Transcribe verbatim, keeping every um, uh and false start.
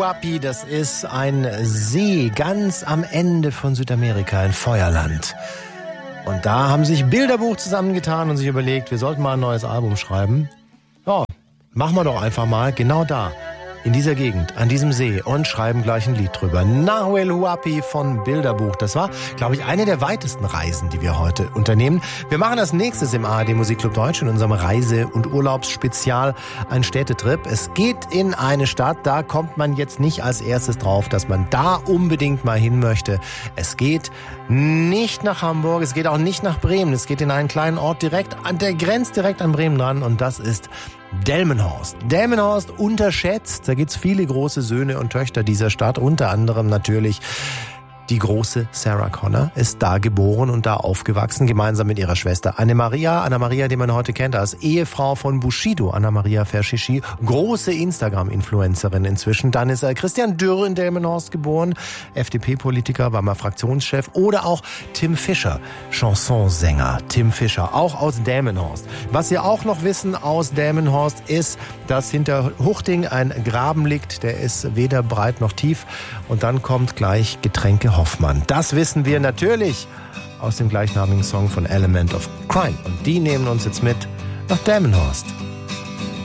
Huapi, das ist ein See ganz am Ende von Südamerika, in Feuerland. Und da haben sich Bilderbuch zusammengetan und sich überlegt, wir sollten mal ein neues Album schreiben. Ja, machen wir doch einfach mal genau da, in dieser Gegend, an diesem See, und schreiben gleich ein Lied drüber. Nahuel Huapi von Bilderbuch. Das war, glaube ich, eine der weitesten Reisen, die wir heute unternehmen. Wir machen das nächstes im A R D Musikclub Deutsch in unserem Reise- und Urlaubsspezial, ein Städtetrip. Es geht in eine Stadt, da kommt man jetzt nicht als erstes drauf, dass man da unbedingt mal hin möchte. Es geht nicht nach Hamburg, es geht auch nicht nach Bremen. Es geht in einen kleinen Ort direkt an der Grenze, direkt an Bremen dran, und das ist Delmenhorst. Delmenhorst unterschätzt. Da gibt's viele große Söhne und Töchter dieser Stadt. Unter anderem natürlich die große Sarah Connor ist da geboren und da aufgewachsen, gemeinsam mit ihrer Schwester Anna-Maria. Anna-Maria, die man heute kennt als Ehefrau von Bushido, Anna-Maria Verschici, große Instagram-Influencerin inzwischen. Dann ist Christian Dürr in Delmenhorst geboren, F D P-Politiker, war mal Fraktionschef. Oder auch Tim Fischer, Chansonsänger Tim Fischer, auch aus Delmenhorst. Was Sie auch noch wissen aus Delmenhorst ist, dass hinter Huchting ein Graben liegt, der ist weder breit noch tief. Und dann kommt gleich Getränke Hoffmann. Das wissen wir natürlich aus dem gleichnamigen Song von Element of Crime. Und die nehmen uns jetzt mit nach Delmenhorst.